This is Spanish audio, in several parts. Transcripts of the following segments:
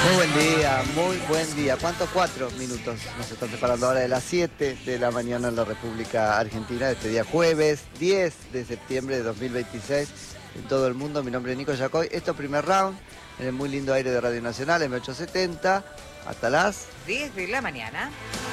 Muy buen día. ¿Cuántos? 4 minutos nos están separando ahora de las 7 de la mañana en la República Argentina, este día jueves 10 de septiembre de 2026 en todo el mundo. Mi nombre es Nico Yacoy. Esto es Primer Round, en el muy lindo aire de Radio Nacional, M870, hasta las 10 de la mañana.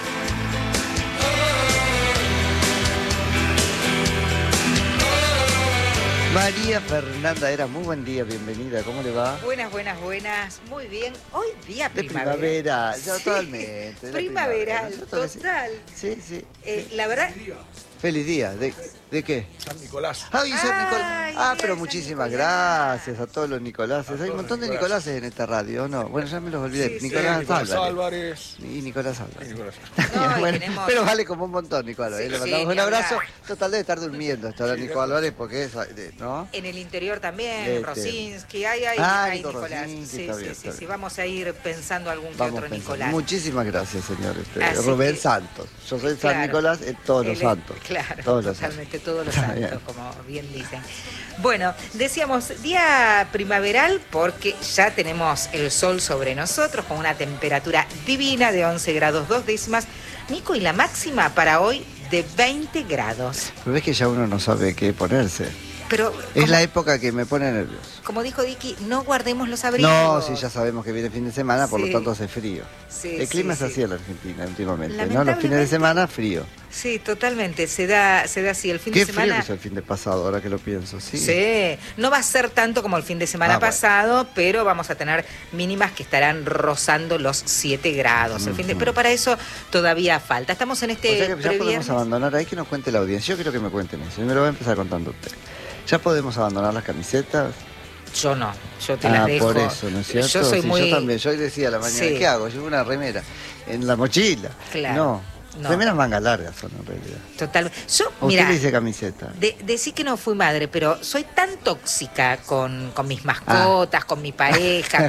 María Fernanda Era, muy buen día, bienvenida, ¿cómo le va? Buenas, muy bien. Hoy día De primavera. primavera, Sí. totalmente. de Primaveral, primavera. total. Sí. La verdad, Feliz día. ¿De qué? San Nicolás. ¡Ay, San Nicolás! Ay, Ah, día pero de San muchísimas Nicolás. gracias a todos los Nicolases. Hay un montón de Nicolás. Nicolases en esta radio, ¿no? Bueno, ya me los olvidé. Sí, sí. Nicolás Nicolás Álvarez. Álvarez. Y Nicolás Álvarez. Y Nicolás. No, y Bueno, tenemos- pero vale como un montón, Nicolás. Sí, Le sí, mandamos ni un abrazo. hablar. Total, debe estar durmiendo hasta ahora Nico Álvarez porque es... ¿no? en el interior también, Este. Rosinski, hay Nico Nicolás. Rosinski, Sí, está bien, sí, está bien. Vamos a ir pensando algún que Vamos otro pensando. Nicolás. Muchísimas gracias, señor. Así Rubén que- Santos. Yo soy Claro. San Nicolás, todos los Él es- santos. Claro, Todos los totalmente, santos. todos los Está santos, bien. como bien dicen. Bueno, decíamos día primaveral porque ya tenemos el sol sobre nosotros con una temperatura divina de 11 grados 2 décimas. Nico, y la máxima para hoy de 20 grados. Pero ves que ya uno no sabe qué ponerse. Pero, Es como, la época que me pone nervioso. como dijo Dicky, no guardemos los abrigos. No, sí, ya sabemos que viene fin de semana, por Sí. lo tanto hace frío. Sí, El clima sí, es así sí. en la Argentina últimamente, ¿no? Los Lamentablemente. fines de semana, frío. Sí, totalmente, se da así el fin Qué de frío semana. que hizo el fin de pasado, ahora que lo pienso, sí. Sí, no va a ser tanto como el fin de semana Bueno. pasado, pero vamos a tener mínimas que estarán rozando los 7 grados. Pero para eso todavía falta. Estamos en O este sea que ya podemos previernes. abandonar, ahí que nos cuente la audiencia. Yo quiero que me cuenten eso, y me lo voy a empezar contando usted. ¿Ya podemos abandonar las camisetas? Yo no, yo te las dejo. Por eso, ¿no es cierto? Yo soy Sí, muy... yo también, yo hoy decía a la mañana, Sí. ¿qué hago? Llevo una remera en la mochila. Claro. No. Remeras mangas largas son en realidad. Total. Yo, ¿O mira, usted le dice camiseta? decí que no fui madre, pero soy tan tóxica con mis mascotas, con mi pareja,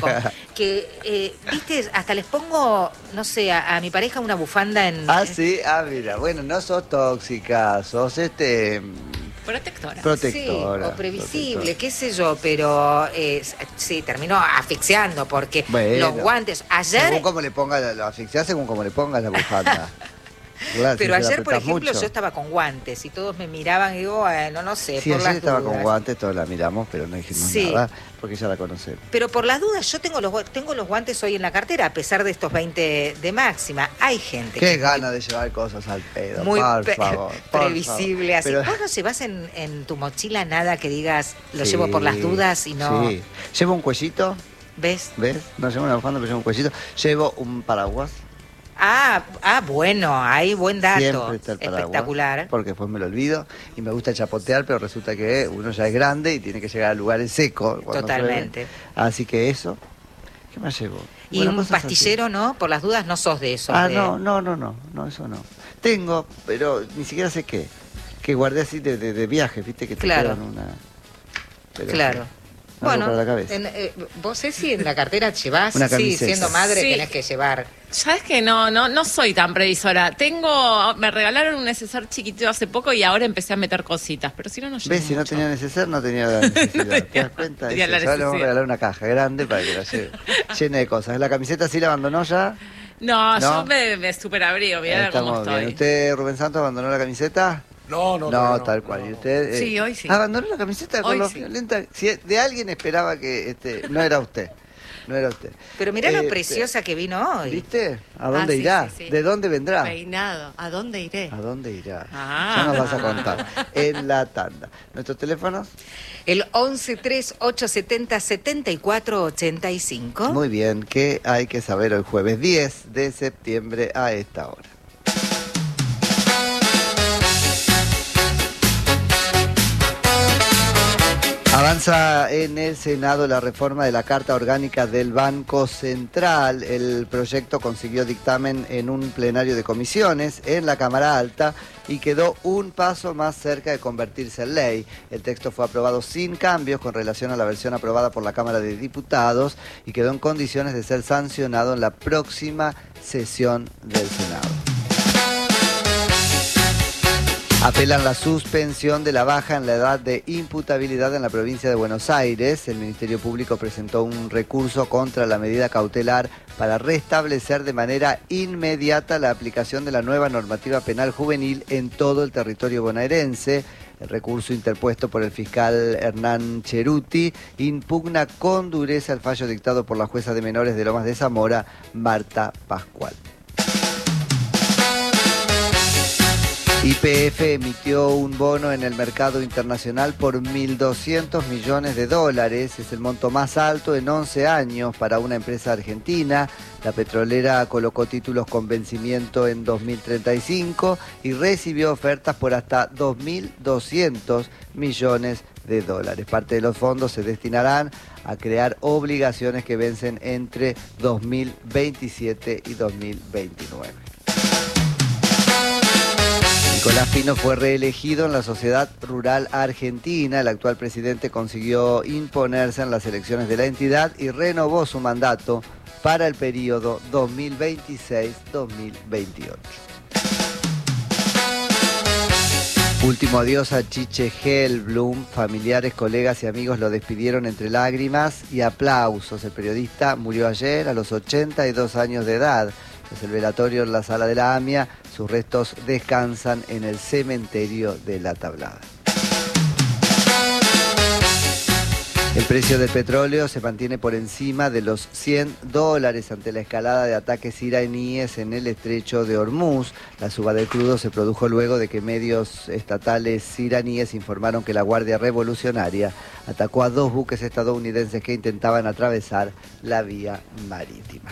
que, viste, hasta les pongo, no sé, a mi pareja una bufanda en... Sí, mira, bueno, no sos tóxica, sos Protectora. protectora. Sí, o previsible, protectora. qué sé yo, pero sí, terminó asfixiando porque Bueno, los guantes, ayer... Según cómo le ponga la asfixia, según cómo le pongas la bufanda. Claro, Pero si se la ayer, por apretás ejemplo, mucho. yo estaba con guantes y todos me miraban y digo, bueno, no sé, Sí, por ayer las estaba dudas. con guantes, todos la miramos, pero no dijimos Sí. nada, porque ya la conocemos. Pero por las dudas, yo tengo los guantes hoy en la cartera, a pesar de estos 20 de máxima. Hay gente Qué que gana de llevar cosas al pedo, muy por favor. por previsible. favor. Así. Pero- ¿Vos no llevas en tu mochila nada que digas, lo Sí, llevo por las dudas y no... Sí. Llevo un cuellito, ¿Ves? ¿ves? No llevo una bufanda, pero llevo un cuellito. Llevo un paraguas. Bueno, ahí buen dato. Siempre está el paraguas. Espectacular. Porque después me lo olvido y me gusta chapotear, pero resulta que uno ya es grande y tiene que llegar a lugares secos. cuando Totalmente. llueve. Así que eso. ¿Qué más llevo? Y Bueno, un cosas así. pastillero, ¿no? Por las dudas no sos de eso. No, eso no. Tengo, pero ni siquiera sé qué. Que guardé así de viaje, viste, que te Claro. quedan una... Pero Claro. sí, algo para la cabeza. Vos sé si en la cartera llevás, Una sí, camiseta. siendo madre Sí. tenés que llevar. ¿Sabes que no soy tan previsora? Me regalaron un neceser chiquitito hace poco y ahora empecé a meter cositas, pero si no, no llevo ¿Ves? Si no mucho. tenía necesidad, no tenía la necesidad. ¿Te das cuenta? tenía Eso, la ya le vamos a necesidad. regalar una caja grande para que la lleve llena de cosas. ¿La camiseta sí la abandonó ya? No, ¿No? yo me superabrigo, Ahí mirá cómo estamos bien. estoy. ¿Usted, Rubén Santos, abandonó la camiseta? No, No, tal cual. ¿Y usted? Sí, hoy sí. ¿Abandonó la camiseta con Hoy lo sí. violenta? Si de alguien esperaba que no era usted. No era usted. Pero mirá lo Este, preciosa que vino hoy. ¿Viste? ¿A dónde sí, irá? sí, sí. ¿De dónde vendrá? Peinado. ¿A dónde iré? ¿A dónde irá? Ah. Ya nos vas a contar. En la tanda. ¿Nuestros teléfonos? El 113870 7485. Muy bien. ¿Qué hay que saber hoy jueves 10 de septiembre a esta hora? Avanza en el Senado la reforma de la Carta Orgánica del Banco Central. El proyecto consiguió dictamen en un plenario de comisiones en la Cámara Alta y quedó un paso más cerca de convertirse en ley. El texto fue aprobado sin cambios con relación a la versión aprobada por la Cámara de Diputados y quedó en condiciones de ser sancionado en la próxima sesión del Senado. Apelan la suspensión de la baja en la edad de imputabilidad en la provincia de Buenos Aires. El Ministerio Público presentó un recurso contra la medida cautelar para restablecer de manera inmediata la aplicación de la nueva normativa penal juvenil en todo el territorio bonaerense. El recurso interpuesto por el fiscal Hernán Cheruti impugna con dureza el fallo dictado por la jueza de menores de Lomas de Zamora, Marta Pascual. YPF emitió un bono en el mercado internacional por 1.200 millones de dólares. Es el monto más alto en 11 años para una empresa argentina. La petrolera colocó títulos con vencimiento en 2035 y recibió ofertas por hasta 2.200 millones de dólares. Parte de los fondos se destinarán a crear obligaciones que vencen entre 2027 y 2029. Nicolás Pino fue reelegido en la Sociedad Rural Argentina. El actual presidente consiguió imponerse en las elecciones de la entidad y renovó su mandato para el periodo 2026-2028. Último adiós a Chiche Helblum. Familiares, colegas y amigos lo despidieron entre lágrimas y aplausos. El periodista murió ayer a los 82 años de edad. Tras el velatorio en la sala de la AMIA, sus restos descansan en el cementerio de La Tablada. El precio del petróleo se mantiene por encima de los $100 ante la escalada de ataques iraníes en el estrecho de Hormuz. La suba del crudo se produjo luego de que medios estatales iraníes informaron que la Guardia Revolucionaria atacó a 2 buques estadounidenses que intentaban atravesar la vía marítima.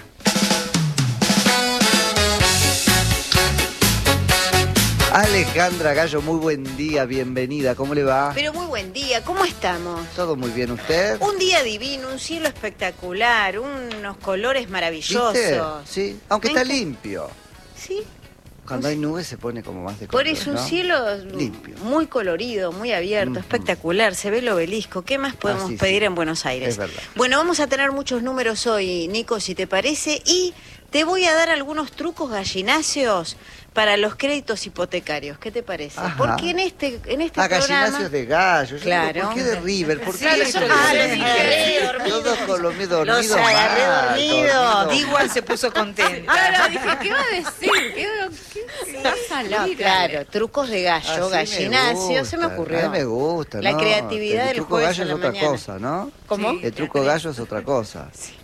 Alejandra Gallo, muy buen día, bienvenida, ¿cómo le va? Pero muy buen día, ¿cómo estamos? Todo muy bien, ¿usted? Un día divino, un cielo espectacular, unos colores maravillosos. ¿Viste? Sí, aunque está limpio. Sí. Cuando hay nubes se pone como más de color, Por eso ¿no? un cielo limpio, muy colorido, muy abierto, espectacular, se ve el obelisco. ¿Qué más podemos pedir en Buenos Aires? Es verdad. Bueno, vamos a tener muchos números hoy, Nico, si te parece, y te voy a dar algunos trucos gallináceos para los créditos hipotecarios. ¿Qué te parece? Ajá. Porque en este programa... gallináceos de gallo. Yo Claro. digo, ¿por qué de River? ¿Por qué Sí, de yo los agarré dormidos. Todos con los dormidos. Los agarré dormidos. Igual se puso contenta. Ahora dije, ¿qué va a decir? ¿Qué va a salir? No, claro, trucos de gallo, Así gallinacio, se me ocurrió. A mí me gusta, La ¿no? creatividad El del truco jueves gallo a es la otra mañana. cosa, ¿no? ¿Cómo? El truco gallo es otra cosa.